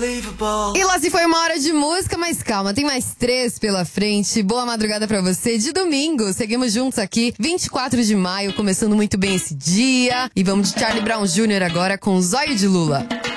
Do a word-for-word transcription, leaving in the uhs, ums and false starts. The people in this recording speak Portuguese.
E lá se foi uma hora de música, mas calma, tem mais três pela frente. Boa madrugada pra você de domingo. Seguimos juntos aqui, vinte e quatro de maio, começando muito bem esse dia. E vamos de Charlie Brown Júnior agora com Zóio de Lula.